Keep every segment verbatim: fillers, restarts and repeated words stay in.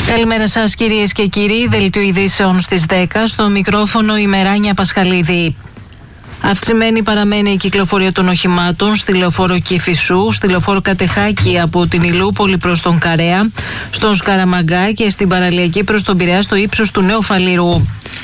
Καλημέρα σας κυρίες και κύριοι, δελτίο ειδήσεων στις δέκα, στο μικρόφωνο η Μεράνια Πασχαλίδη. Αυξημένη παραμένει η κυκλοφορία των οχημάτων στη λεωφόρο Κηφισού, στη λεωφόρο Κατεχάκη από την Ηλούπολη προς τον Καρέα, στον Σκαραμαγκά και στην παραλιακή προς τον Πειραιά στο ύψος του Νέου Φαλήρου.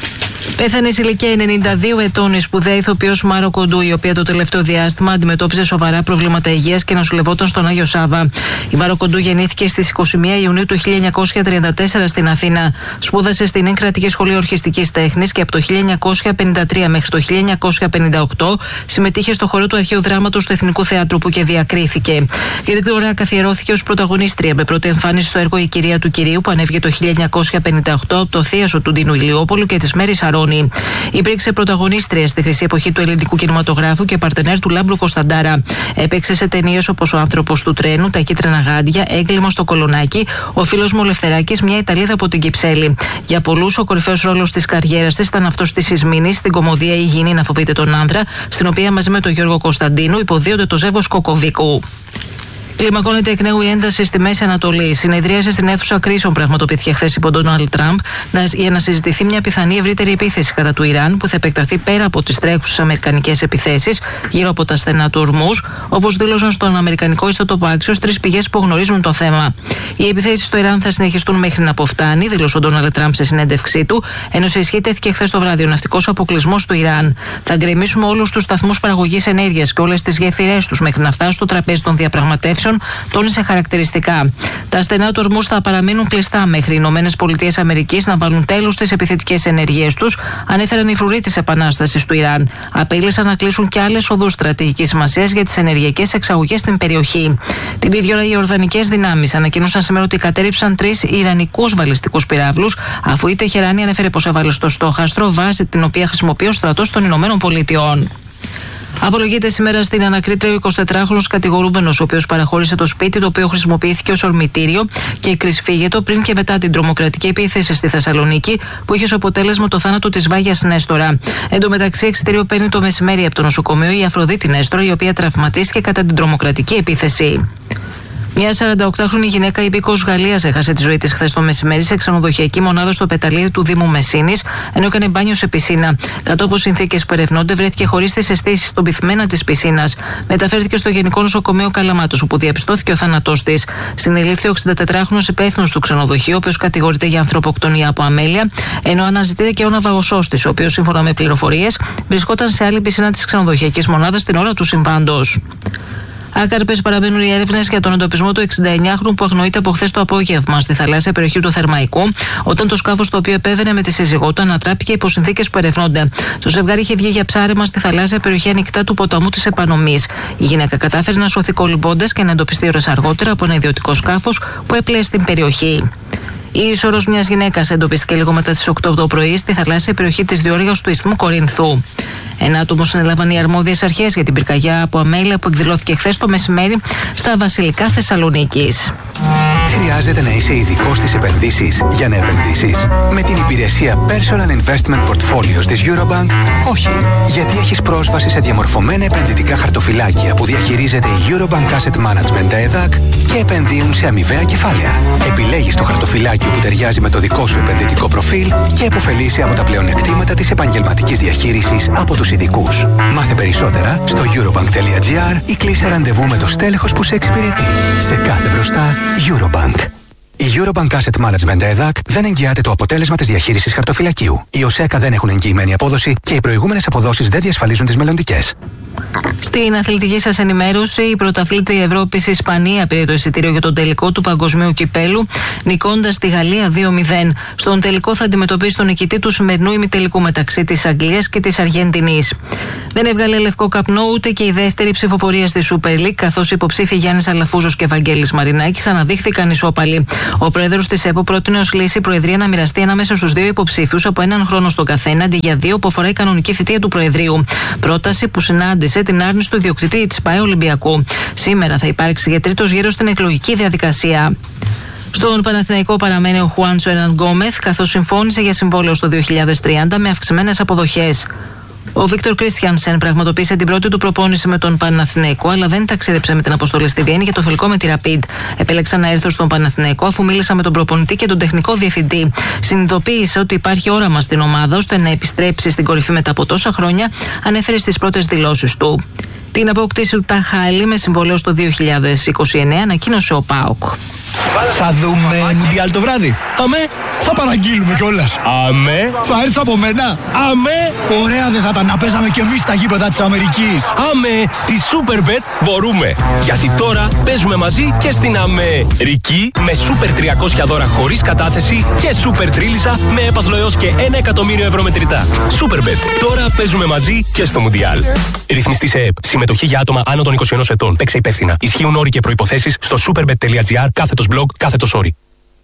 Πέθανε σε ηλικία ενενήντα δύο ετών η σπουδαία ηθοποιός Μάρο Κοντού, η οποία το τελευταίο διάστημα αντιμετώπιζε σοβαρά προβλήματα υγείας και νοσηλευόταν στον Άγιο Σάβα. Η Μάρο Κοντού γεννήθηκε στις είκοσι μία Ιουνίου του χίλια εννιακόσια τριάντα τέσσερα στην Αθήνα. Σπούδασε στην Ιν Κρατική Σχολή Ορχιστικής Τέχνης και από το χίλια εννιακόσια πενήντα τρία μέχρι το χίλια εννιακόσια πενήντα οκτώ συμμετείχε στο χορό του Αρχαίου Δράματος του Εθνικού Θεάτρου, που και διακρίθηκε. Για την ώρα καθιερώθηκε ως πρωταγωνίστρια με πρώτη εμφάνιση στο έργο Η Κυρία του Κυρίου, που ανέβηκε το χίλια εννιακόσια πενήντα οκτώ από το θίασο του Ντίνου Ηλιόπολου και της Μέρης Αρώνη. Υπήρξε πρωταγωνίστρια στη χρυσή εποχή του ελληνικού κινηματογράφου και παρτενέρ του Λάμπρου Κωνσταντάρα. Έπαιξε σε ταινίες όπως Ο Άνθρωπος του Τρένου, Τα Κίτρινα Γάντια, Έγκλημα στο Κολονάκι, Ο Φίλος μου ο Λευθεράκης, Μια Ιταλίδα από την Κυψέλη. Για πολλούς, ο κορυφαίος ρόλος της καριέρας της ήταν αυτός της Ισμήνης στην κωμωδία Η Γυνή να φοβείται τον άνδρα, στην οποία μαζί με τον Γιώργο Κωνσταντίνου υποδίονται το ζεύγος Κοκοβίκου. Κλιμακώνεται εκ νέου η ένταση στη Μέση Ανατολή. Συνεδρίασε στην αίθουσα κρίσεων, πραγματοποιήθηκε χθες υπό τον Ντόναλντ Τραμπ, για να συζητηθεί μια πιθανή ευρύτερη επίθεση κατά του Ιράν, που θα επεκταθεί πέρα από τις τρέχουσες αμερικανικές επιθέσεις γύρω από τα στενά του Ορμούζ, όπως δήλωσαν στον αμερικανικό ιστότοπο Axios τρεις πηγές που γνωρίζουν το θέμα. Οι επιθέσεις στο Ιράν θα συνεχιστούν μέχρι να αποφτάνει, δήλωσε ο Ντόναλντ Τραμπ σε συνέντευξή του, ενώ σε ισχύ τέθηκε χθες το βράδυ ο ναυτικός αποκλεισμός του Ιράν. Θα γκρεμίσουμε όλους τους σταθμούς παραγωγής ενέργειας και όλες τις γέφυρές τους μέχρι να φτάσουν στο τραπέζι των διαπραγματεύσεων, τόνισε χαρακτηριστικά. Τα στενά του Ορμούζ θα παραμείνουν κλειστά μέχρι οι Ηνωμένες Πολιτείες Αμερικής να βάλουν τέλος στις επιθετικές ενέργειές τους, ανέφεραν οι φρουροί της επανάστασης του Ιράν. Απείλησαν να κλείσουν και άλλες οδούς στρατηγικής σημασίας για τις ενεργειακές εξαγωγές στην περιοχή. Την ίδια ώρα, οι Ιορδανικές δυνάμεις ανακοίνωσαν σήμερα ότι κατέρριψαν τρεις Ιρανικούς βαλιστικούς πυράβλους, αφού η Τεχεράνη ανέφερε πως έβαλε στο στόχαστρο βάση την οποία χρησιμοποιεί ο στρατός των Ηνωμένων Πολιτειών. Απολογείται σήμερα στην ανακρίτρια ο εικοσιτετράχρονος κατηγορούμενος, ο οποίος παραχώρησε το σπίτι το οποίο χρησιμοποιήθηκε ως ορμητήριο και εκρυσφύγετο πριν και μετά την τρομοκρατική επίθεση στη Θεσσαλονίκη, που είχε ως αποτέλεσμα το θάνατο της Βάγιας Νέστορα. Εν τω μεταξύ, εξιτήριο παίρνει το μεσημέρι από το νοσοκομείο η Αφροδίτη Νέστορα, η οποία τραυματίστηκε κατά την τρομοκρατική επίθεση. Μια σαρανταοκτάχρονη γυναίκα υπήκοος Γαλλίας έχασε τη ζωή της χθες το μεσημέρι σε ξενοδοχειακή μονάδα στο Πεταλίδι του Δήμου Μεσίνης, ενώ έκανε μπάνιο σε πισίνα. Κατ' όπως συνθήκες που ερευνώνται, βρέθηκε χωρίς τις αισθήσεις στον πυθμένα της πισίνας. Μεταφέρθηκε στο Γενικό Νοσοκομείο Καλαμάτος, όπου διαπιστώθηκε ο θάνατός της. Συνελήφθη ο εξηντατετράχρονος υπεύθυνος του ξενοδοχείου, ο οποίος κατηγορείται για ανθρωποκτονία από αμέλεια, ενώ αναζητείται και ο ναυαγοσός της, ο οποίος, σύμφωνα με πληροφορίες, βρισκόταν σε άλλη πισίνα της ξενοδοχειακής μονάδας την ώρα του συμβάντος. Άκαρπες παραμένουν οι έρευνες για τον εντοπισμό του εξηνταεννιάχρονου που αγνοείται από χθες το απόγευμα στη θαλάσσια περιοχή του Θερμαϊκού, όταν το σκάφος το οποίο επέβαινε με τη σύζυγό του ανατράπηκε υπό συνθήκες που ερευνώνται. Το ζευγάρι είχε βγει για ψάρεμα στη θαλάσσια περιοχή ανοιχτά του ποταμού της Επανομής. Η γυναίκα κατάφερε να σωθεί κολυμπώντας και να εντοπιστεί ώρες αργότερα από ένα ιδιωτικό σκάφος που έπλεε στην περιοχή. Η είσορρος μιας γυναίκας εντοπίστηκε λίγο μετά τις οκτώ το πρωί στη θαλάσσια περιοχή της διόρυγας του Ισθμού Κορινθού. Ένα άτομο συνέλαβαν οι αρμόδιες αρχές για την πυρκαγιά από αμέλεια που εκδηλώθηκε χθες το μεσημέρι στα Βασιλικά Θεσσαλονίκης. Χρειάζεται να είσαι ειδικός στις επενδύσεις για να επενδύσεις? Με την υπηρεσία Personal Investment Portfolios της Eurobank, όχι. Γιατί έχεις πρόσβαση σε διαμορφωμένα επενδυτικά χαρτοφυλάκια που διαχειρίζεται η Eurobank Asset Management ΕΔΑΚ και επενδύουν σε αμοιβαία κεφάλαια. Επιλέγεις το χαρτοφυλάκιο που ταιριάζει με το δικό σου επενδυτικό προφίλ και επωφελείσαι από τα πλεονεκτήματα της επαγγελματικής διαχείρισης από τους ειδικούς. Μάθε περισσότερα στο eurobank.gr ή κλείσε ραντεβού με το στέλεχος που σε εξυπηρετεί. Σε κάθε μπροστά, Eurobank. Η Eurobank Asset Management ΕΔΑΚ δεν εγγυάται το αποτέλεσμα της διαχείρισης χαρτοφυλακίου. Οι ΟΣΕΚΑ δεν έχουν εγγυημένη απόδοση και οι προηγούμενες αποδόσεις δεν διασφαλίζουν τις μελλοντικές. Στην αθλητική σας ενημέρωση, η πρωταθλήτρια Ευρώπης η Ισπανία πήρε το εισιτήριο για τον τελικό του Παγκοσμίου Κυπέλου, νικώντας τη Γαλλία δύο μηδέν. Στον τελικό θα αντιμετωπίσει τον νικητή του σημερινού ημιτελικού μεταξύ της Αγγλίας και της Αργεντινής. Δεν έβγαλε λευκό καπνό ούτε και η δεύτερη ψηφοφορία στη Super League, καθώς οι υποψήφοι Γιάννης Αλαφούζος και Βαγγέλης Μαρινάκης αναδείχθηκαν ισόπαλοι. Ο πρόεδρος της ΕΠΟ πρότεινε ως λύση η Προεδρία να μοιραστεί ανάμεσα στους δύο υποψήφιους από έναν χρόνο στον καθένα, αντί για δύο που αφορά η κανονική θητεία του Προεδρείου. Πρόταση που συνάντησε την άρνηση του ιδιοκτήτη της ΠΑΕ Ολυμπιακού. Σήμερα θα υπάρξει για τρίτος γύρος στην εκλογική διαδικασία. Στον Παναθηναϊκό παραμένει ο Χουάντσο Ερναν Γκόμεθ, καθώς συμφώνησε για συμβόλαιο στο δύο χιλιάδες τριάντα με αυξημένες αποδοχές. Ο Βίκτορ Κρίστιανσεν πραγματοποίησε την πρώτη του προπόνηση με τον Παναθηναϊκό, αλλά δεν ταξίδεψε με την αποστολή στη Βιέννη για το φιλικό με τη Rapid. Επέλεξα να έρθω στον Παναθηναϊκό αφού μίλησα με τον προπονητή και τον τεχνικό διευθυντή. Συνειδητοποίησε ότι υπάρχει όραμα στην ομάδα ώστε να επιστρέψει στην κορυφή μετά από τόσα χρόνια, ανέφερε στις πρώτες δηλώσεις του. Την απόκτηση του Ταχάλη με συμβολέο στο δύο χιλιάδες είκοσι εννέα ανακοίνωσε ο ΠΑΟΚ. Θα δούμε Μουντιάλ το βράδυ. Αμέ. Θα παραγγείλουμε κιόλας. Αμέ. Θα έρθει από μένα. Αμέ. Ωραία δεν θα ήταν να παίζαμε κι εμείς στα γήπεδα της Αμερικής. Αμέ. Τη Superbet μπορούμε. Γιατί τώρα παίζουμε μαζί και στην Αμερική με Super τριακόσια δώρα χωρίς κατάθεση και Super Τρίλισσα με έπαθλο έως και ένα εκατομμύριο ευρώ μετρητά. Superbet. Τώρα παίζουμε μαζί και στο Μουντιάλ. Ρυθμιστή σε ΕΕΠ. Συμμετοχή για άτομα άνω των είκοσι ενός ετών. Παίξε υπεύθυνα. Ισχύουν όροι και προϋποθέσεις στο superbet.gr κάθετος blog κάθετος όροι.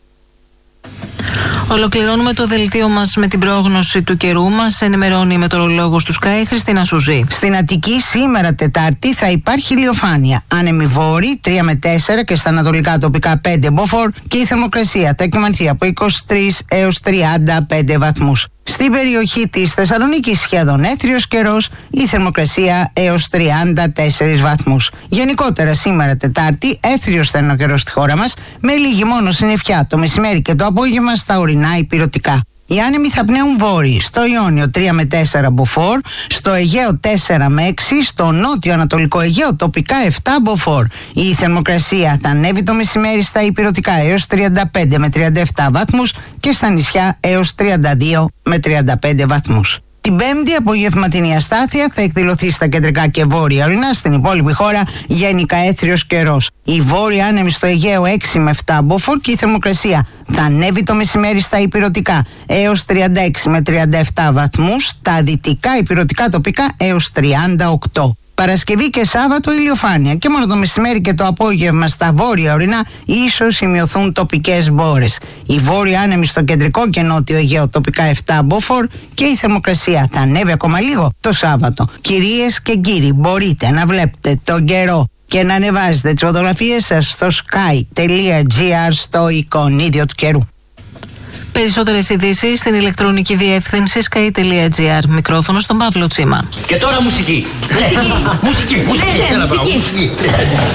Ολοκληρώνουμε το δελτίο μας με την πρόγνωση του καιρού. Μας ενημερώνει η μετεωρολόγος του Sky, Χριστίνα Σουζή. Στην Αττική σήμερα Τετάρτη θα υπάρχει ηλιοφάνεια. Άνεμη βόρη τρία με τέσσερα και στα ανατολικά τοπικά πέντε μποφόρ και η θερμοκρασία θα κυμανθεί από είκοσι τρεις έως τριάντα πέντε βαθμούς. Στην περιοχή της Θεσσαλονίκης σχεδόν έθριος καιρός, η θερμοκρασία έως τριάντα τέσσερις βαθμούς. Γενικότερα σήμερα Τετάρτη έθριος θα είναι ο καιρός στη χώρα μας, με λίγη μόνο συννεφιά το μεσημέρι και το απόγευμα στα ορεινά ηπειρωτικά. Οι άνεμοι θα πνέουν βόρειοι, στο Ιόνιο τρία με τέσσερα μποφόρ, στο Αιγαίο τέσσερα με έξι, στο νότιο ανατολικό Αιγαίο τοπικά επτά μποφόρ. Η θερμοκρασία θα ανέβει το μεσημέρι στα ηπειρωτικά έως τριάντα πέντε με τριάντα επτά βαθμούς και στα νησιά έως τριάντα δύο με τριάντα πέντε βαθμούς. Την Πέμπτη απογευματινή αστάθεια θα εκδηλωθεί στα κεντρικά και βόρεια ορεινά, στην υπόλοιπη χώρα γενικά έθριος καιρός. Η βόρεια άνεμη στο Αιγαίο έξι με επτά μποφόρ και η θερμοκρασία θα ανέβει το μεσημέρι στα ηπειρωτικά έως τριάντα έξι με τριάντα επτά βαθμούς, τα δυτικά ηπειρωτικά τοπικά έως τριάντα οκτώ. Παρασκευή και Σάββατο ηλιοφάνεια και μόνο το μεσημέρι και το απόγευμα στα βόρεια ορεινά ίσως σημειωθούν τοπικές μπόρες. Η βόρεια άνεμη στο κεντρικό και νότιο Αιγαίο τοπικά επτά μποφόρ και η θερμοκρασία θα ανέβει ακόμα λίγο το Σάββατο. Κυρίες και κύριοι, μπορείτε να βλέπετε τον καιρό και να ανεβάζετε τις φωτογραφίες σας στο sky.gr στο εικονίδιο του καιρού. Περισσότερες ειδήσεις στην ηλεκτρονική διεύθυνση sky.gr. Μικρόφωνο στον Παύλο Τσίμα. Και τώρα μουσική. Μουσική. Μουσική. Μουσική.